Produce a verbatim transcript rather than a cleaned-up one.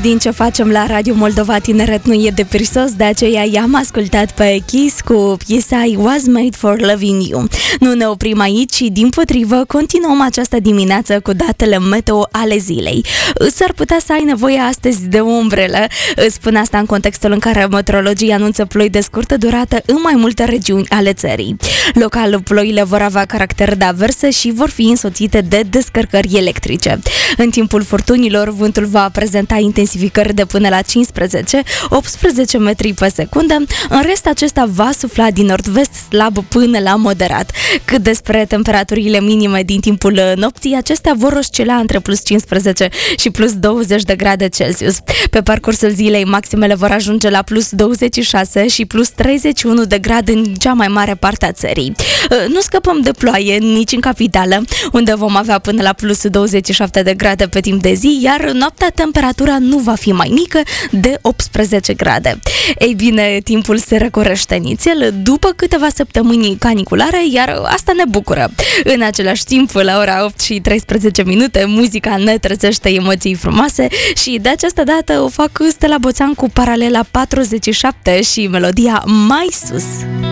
din ce facem la Radio Moldova Tineret nu e de prisos, de aceea i-am ascultat pe Kiss cu piesa I Was Made for Loving You. Nu ne oprim aici și dimpotrivă continuăm această dimineață cu datele meteo ale zilei. S-ar putea să ai nevoie astăzi de o umbrelă. Spun asta în contextul în care meteorologii anunță ploi de scurtă durată în mai multe regiuni ale țării. Local, ploile vor avea caracter de averse și vor fi însoțite de descărcări electrice. În timpul furtunilor, vântul va prezenta intensificări de până la cincisprezece optsprezece metri pe secundă. În rest, acesta va sufla din nord-vest slab până la moderat. Cât despre temperaturile minime din timpul nopții, acestea vor oscila între plus cincisprezece și plus douăzeci de grade Celsius. Pe parcursul zilei, maximele vor ajunge la plus douăzeci și șase și plus treizeci și unu de grade în cea mai mare parte a țării. Nu scăpăm de ploaie nici în capitală, unde vom avea până la plus douăzeci și șapte de grade pe timp de zi, iar noaptea temperatura nu va fi mai mică de optsprezece grade. Ei bine, timpul se răcorește nițel după câteva săptămâni caniculare, iar asta ne bucură. În același timp, la ora opt și treisprezece minute, muzica ne trezește emoții frumoase și de această dată o fac Stella Boțan cu Paralela patruzeci și șapte și melodia Mai Sus.